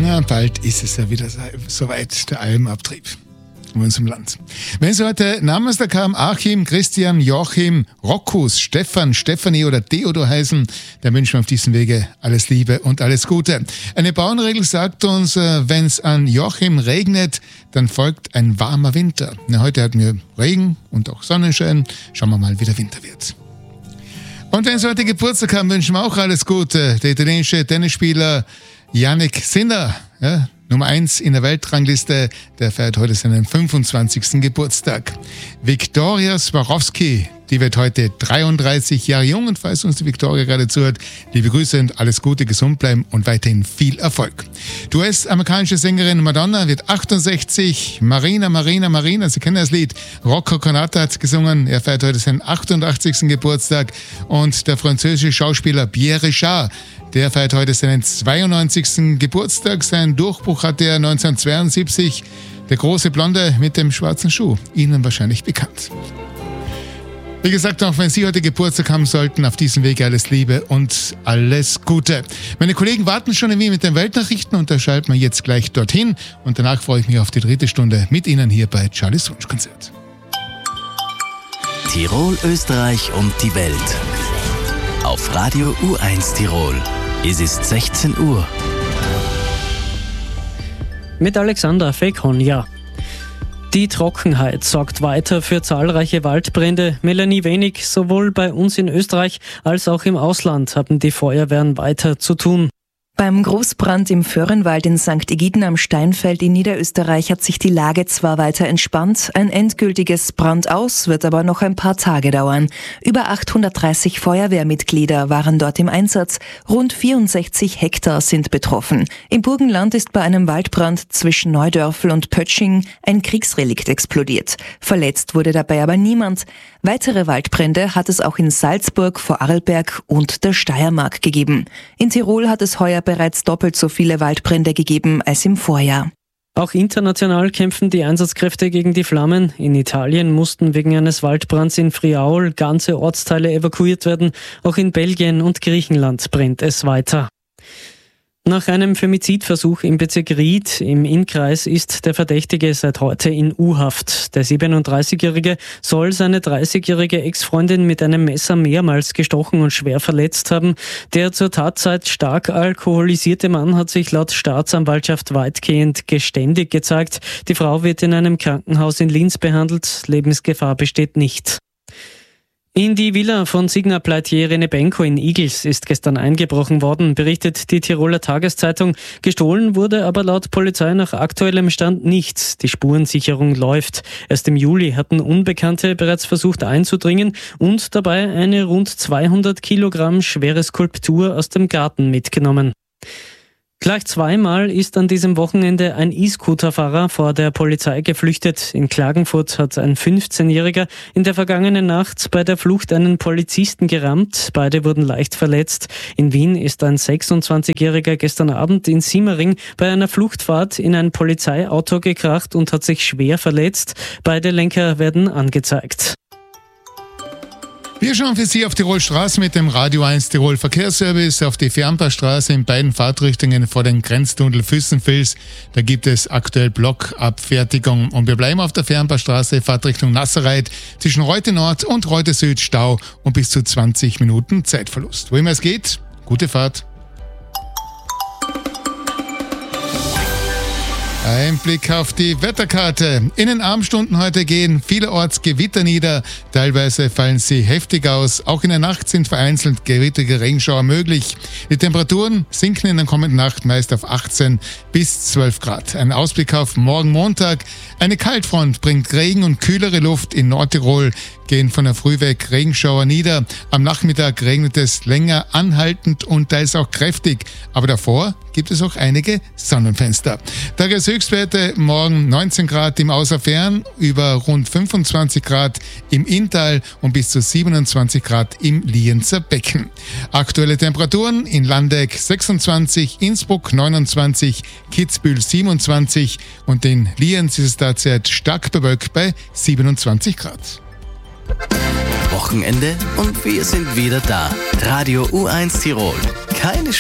Na, bald ist es ja wieder soweit, der Almabtrieb in unserem Land. Wenn Sie heute Namenstag haben, Achim, Christian, Joachim, Rockus, Stefan, Stefanie oder Theodor heißen, dann wünschen wir auf diesem Wege alles Liebe und alles Gute. Eine Bauernregel sagt uns, wenn es an Joachim regnet, dann folgt ein warmer Winter. Heute hatten wir Regen und auch Sonnenschein. Schauen wir mal, wie der Winter wird. Und wenn Sie heute Geburtstag haben, wünschen wir auch alles Gute. Der italienische Tennisspieler Jannik Sinner, Nummer 1 in der Weltrangliste, der feiert heute seinen 25. Geburtstag. Viktoria Swarovski, die wird heute 33 Jahre jung, und falls uns die Viktoria gerade zuhört, liebe Grüße und alles Gute, gesund bleiben und weiterhin viel Erfolg. Die US-amerikanische Sängerin Madonna wird 68, Marina, Sie kennen das Lied, Rocco Conata hat gesungen, er feiert heute seinen 88. Geburtstag, und der französische Schauspieler Pierre Richard, der feiert heute seinen 92. Geburtstag. Seinen Durchbruch hatte er 1972. Der große Blonde mit dem schwarzen Schuh. Ihnen wahrscheinlich bekannt. Wie gesagt, auch wenn Sie heute Geburtstag haben sollten, auf diesem Weg alles Liebe und alles Gute. Meine Kollegen warten schon in Wien mit den Weltnachrichten, und da schalten wir jetzt gleich dorthin. Und danach freue ich mich auf die 3. Stunde mit Ihnen hier bei Charlies Wunschkonzert. Tirol, Österreich und die Welt. Auf Radio U1 Tirol. Es ist 16 Uhr. Mit Alexander Feghon. Die Trockenheit sorgt weiter für zahlreiche Waldbrände. Melanie Wenig, sowohl bei uns in Österreich als auch im Ausland haben die Feuerwehren weiter zu tun. Beim Großbrand im Föhrenwald in St. Egiden am Steinfeld in Niederösterreich hat sich die Lage zwar weiter entspannt, ein endgültiges Brandaus wird aber noch ein paar Tage dauern. Über 830 Feuerwehrmitglieder waren dort im Einsatz, rund 64 Hektar sind betroffen. Im Burgenland ist bei einem Waldbrand zwischen Neudörfl und Pötsching ein Kriegsrelikt explodiert. Verletzt wurde dabei aber niemand. Weitere Waldbrände hat es auch in Salzburg, Vorarlberg und der Steiermark gegeben. In Tirol hat es heuer bereits doppelt so viele Waldbrände gegeben als im Vorjahr. Auch international kämpfen die Einsatzkräfte gegen die Flammen. In Italien mussten wegen eines Waldbrands in Friaul ganze Ortsteile evakuiert werden. Auch in Belgien und Griechenland brennt es weiter. Nach einem Femizidversuch im Bezirk Ried im Innkreis ist der Verdächtige seit heute in U-Haft. Der 37-Jährige soll seine 30-jährige Ex-Freundin mit einem Messer mehrmals gestochen und schwer verletzt haben. Der zur Tatzeit stark alkoholisierte Mann hat sich laut Staatsanwaltschaft weitgehend geständig gezeigt. Die Frau wird in einem Krankenhaus in Linz behandelt. Lebensgefahr besteht nicht. In die Villa von Signapleitier Renebenko in Igls ist gestern eingebrochen worden, berichtet die Tiroler Tageszeitung. Gestohlen wurde aber laut Polizei nach aktuellem Stand nichts. Die Spurensicherung läuft. Erst im Juli hatten Unbekannte bereits versucht einzudringen und dabei eine rund 200 Kilogramm schwere Skulptur aus dem Garten mitgenommen. Gleich zweimal ist an diesem Wochenende ein E-Scooter-Fahrer vor der Polizei geflüchtet. In Klagenfurt hat ein 15-Jähriger in der vergangenen Nacht bei der Flucht einen Polizisten gerammt. Beide wurden leicht verletzt. In Wien ist ein 26-Jähriger gestern Abend in Simmering bei einer Fluchtfahrt in ein Polizeiauto gekracht und hat sich schwer verletzt. Beide Lenker werden angezeigt. Wir schauen für Sie auf Tirol Straße mit dem Radio 1 Tirol Verkehrsservice auf die Fernpassstraße in beiden Fahrtrichtungen vor den Grenztunnel Füssenfels. Da gibt es aktuell Blockabfertigung. Und wir bleiben auf der Fernpassstraße, Fahrtrichtung Nasserreit, zwischen Reute Nord und Reute Süd Stau und bis zu 20 Minuten Zeitverlust. Wo immer es geht, gute Fahrt. Ein Blick auf die Wetterkarte. In den Abendstunden heute gehen vielerorts Gewitter nieder. Teilweise fallen sie heftig aus. Auch in der Nacht sind vereinzelt gewittrige Regenschauer möglich. Die Temperaturen sinken in der kommenden Nacht meist auf 18 bis 12 Grad. Ein Ausblick auf morgen Montag. Eine Kaltfront bringt Regen und kühlere Luft in Nordtirol. Gehen von der Früh weg Regenschauer nieder. Am Nachmittag regnet es länger anhaltend und teils auch kräftig. Aber davor gibt es auch einige Sonnenfenster. Tageshöchstwerte morgen 19 Grad im Außerfern, über rund 25 Grad im Inntal und bis zu 27 Grad im Lienzer Becken. Aktuelle Temperaturen in Landeck 26, Innsbruck 29, Kitzbühel 27 und in Lienz ist es derzeit stark bewölkt bei 27 Grad. Wochenende und wir sind wieder da. Radio U1 Tirol. Keine